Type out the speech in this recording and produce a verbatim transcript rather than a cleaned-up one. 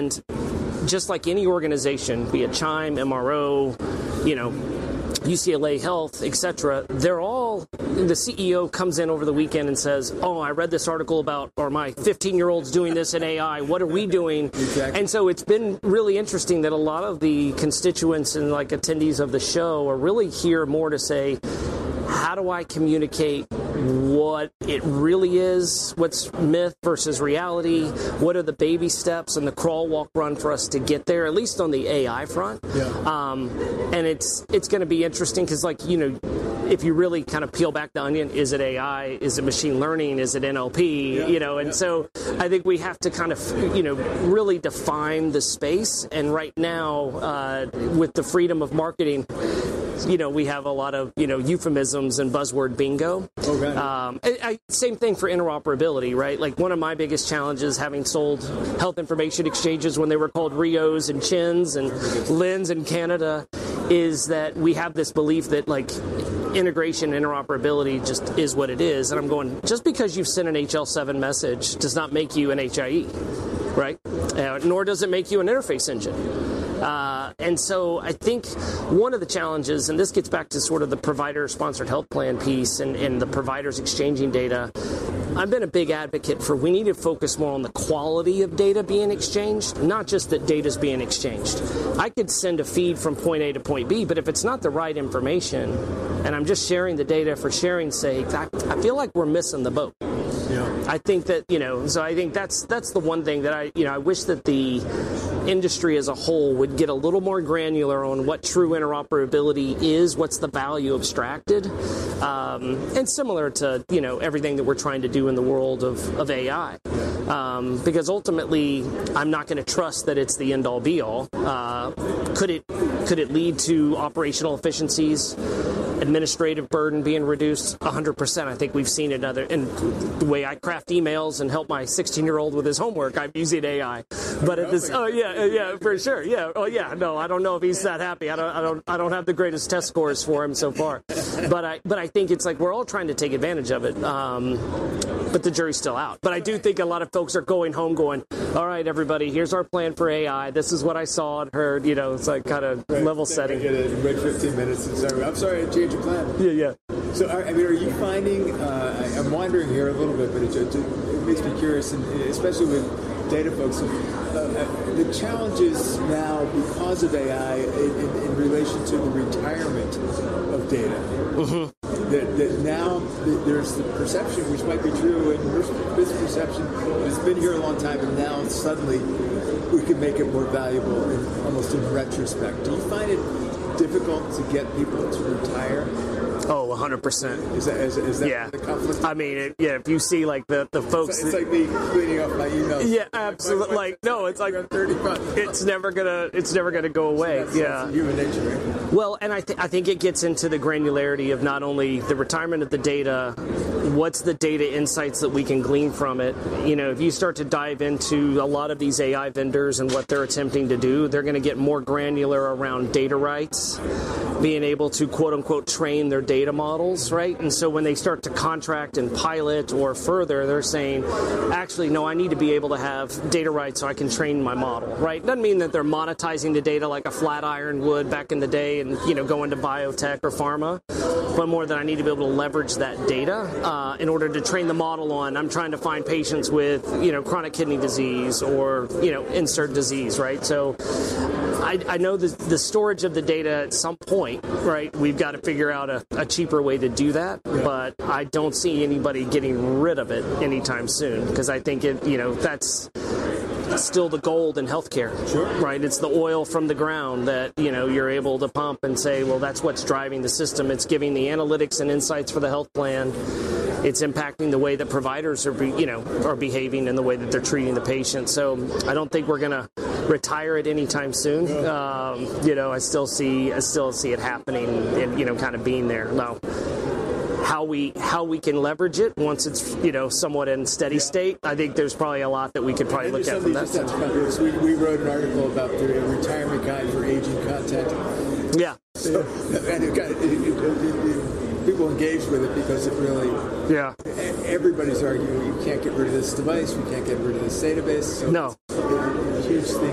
And just like any organization, be it Chime, M R O, you know, U C L A Health, et cetera, they're all, the C E O comes in over the weekend and says, oh, I read this article about, or my fifteen-year-old's doing this in A I, what are we doing? Exactly. And so it's been really interesting that a lot of the constituents and like attendees of the show are really here more to say, how do I communicate what it really is, what's myth versus reality, what are the baby steps and the crawl, walk, run for us to get there, at least on the A I front. Yeah. Um, and it's it's going to be interesting because, like, you know, if you really kind of peel back the onion, is it A I, is it machine learning, is it N L P, yeah. you know, and yeah. so I think we have to kind of, you know, really define the space. And right now, uh, with the freedom of marketing, you know, we have a lot of, you know, euphemisms and buzzword bingo. Okay. Um, I, I, same thing for interoperability, right? Like, one of my biggest challenges, having sold health information exchanges when they were called Rios and Chins and Lins in Canada, is that we have this belief that, like, integration, interoperability just is what it is. And I'm going, just because you've sent an H L seven message does not make you an H I E, right? Uh, nor does it make you an interface engine. Uh, and so I think one of the challenges, and this gets back to sort of the provider-sponsored health plan piece and, and the providers exchanging data, I've been a big advocate for we need to focus more on the quality of data being exchanged, not just that data's being exchanged. I could send a feed from point A to point B, but if it's not the right information, and I'm just sharing the data for sharing's sake, I, I feel like we're missing the boat. Yeah. I think that, you know, so I think that's that's the one thing that I, you know, I wish that the industry as a whole would get a little more granular on what true interoperability is, what's the value abstracted, um, and similar to, you know, everything that we're trying to do in the world of, of A I. Um, because ultimately, I'm not going to trust that it's the end-all be-all. Uh, could it could it lead to operational efficiencies, administrative burden being reduced? one hundred percent. I think we've seen it other, in the way I craft emails and help my sixteen-year-old with his homework, I'm using A I. But at this, oh yeah, yeah, for sure, yeah, oh yeah, no, I don't know if he's that happy. I don't, I don't, I don't have the greatest test scores for him so far. But I, but I think it's like we're all trying to take advantage of it. Um, but the jury's still out. But I do think a lot of folks are going home going, all right, everybody, here's our plan for A I. This is what I saw and heard. You know, it's like kind of right. level setting. Wait fifteen minutes. And sorry, I'm sorry, I changed your plan. Yeah, yeah. So, I mean, are you finding, uh, I, I'm wandering here a little bit, but it, it, it makes me curious, and especially with data folks, uh, uh, the challenges now because of A I in, in, in relation to the retirement of data. Mm-hmm. That, that now there's the perception, which might be true, and misperception, but it's been here a long time, and now suddenly we can make it more valuable, in, almost in retrospect. Do you find it difficult to get people to retire? Oh, one hundred percent. Is that, is, is that yeah. the conflict? I mean, it, yeah, if you see, like, the, the folks... It's, it's that, like me cleaning up my emails. Yeah, absolutely. Like, no, it's like... It's never gonna, it's never gonna go away. So yeah. Human nature, right? Well, and I, th- I think it gets into the granularity of not only the retirement of the data, what's the data insights that we can glean from it. You know, if you start to dive into a lot of these A I vendors and what they're attempting to do, they're going to get more granular around data rights, being able to, quote unquote, train their data models, right? And so when they start to contract and pilot or further, they're saying, actually, no, I need to be able to have data rights so I can train my model, right? Doesn't mean that they're monetizing the data like a Flatiron would back in the day and, you know, go into biotech or pharma, but more that I need to be able to leverage that data uh, in order to train the model on. I'm trying to find patients with, you know, chronic kidney disease or, you know, insert disease, right? So I, I know the, the storage of the data at some point, right, we've got to figure out a, a cheaper way to do that, but I don't see anybody getting rid of it anytime soon, because I think it, you know, that's still the gold in healthcare, sure. right? It's the oil from the ground that, you know, you're able to pump and say, well, that's what's driving the system. It's giving the analytics and insights for the health plan. It's impacting the way that providers are, be, you know, are behaving and the way that they're treating the patient. So I don't think we're going to retire it anytime soon. Um, you know, I still see, I still see it happening and, you know, kind of being there. Now, how we how we can leverage it once it's, you know, somewhat in steady state, I think there's probably a lot that we could probably look at from that side. We, we wrote an article about the retirement guide for aging content. Yeah. So, and it got, it, it, it, it, people engaged with it because it really, yeah. Everybody's arguing you can't get rid of this device, we can't get rid of this database. So no. It's a huge thing.